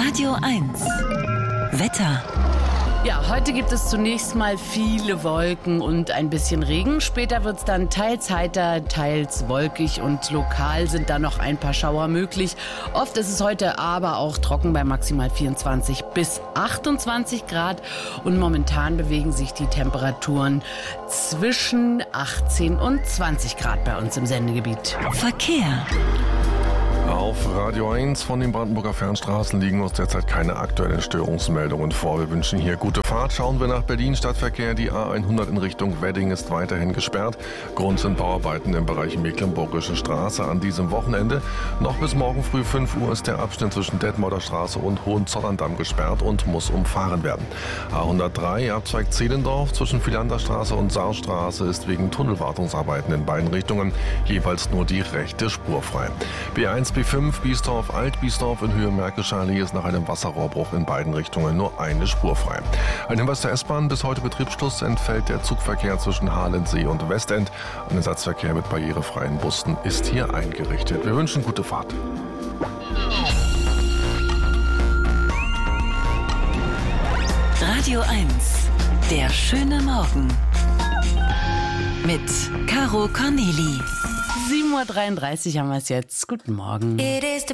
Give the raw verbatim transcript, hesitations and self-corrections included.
Radio eins. Wetter. Ja, heute gibt es zunächst mal viele Wolken und ein bisschen Regen. Später wird es dann teils heiter, teils wolkig und lokal sind da noch ein paar Schauer möglich. Oft ist es heute aber auch trocken bei maximal vierundzwanzig bis achtundzwanzig Grad. Und momentan bewegen sich die Temperaturen zwischen achtzehn und zwanzig Grad bei uns im Sendegebiet. Verkehr. Auf Radio eins von den Brandenburger Fernstraßen liegen uns derzeit keine aktuellen Störungsmeldungen vor. Wir wünschen hier gute Fahrt. Schauen wir nach Berlin Stadtverkehr. Die A hundert in Richtung Wedding ist weiterhin gesperrt. Grund sind Bauarbeiten im Bereich Mecklenburgische Straße an diesem Wochenende. Noch bis morgen früh fünf Uhr ist der Abschnitt zwischen Detmolder Straße und Hohenzollern-Damm gesperrt und muss umfahren werden. A hundertdrei Abzweig Zehlendorf zwischen Philanderstraße und Saarstraße ist wegen Tunnelwartungsarbeiten in beiden Richtungen jeweils nur die rechte Spur frei. B eins B fünf Biesdorf Alt-Biesdorf in Höhe Märkischer Allee ist nach einem Wasserrohrbruch in beiden Richtungen nur eine Spur frei. Ein Hinweis der S-Bahn: bis heute Betriebsschluss entfällt der Zugverkehr zwischen Halensee und Westend. Ein Ersatzverkehr mit barrierefreien Bussen ist hier eingerichtet. Wir wünschen gute Fahrt. Radio eins. Der schöne Morgen. Mit Caro Corneli. sieben Uhr dreiunddreißig haben wir es jetzt. Guten Morgen.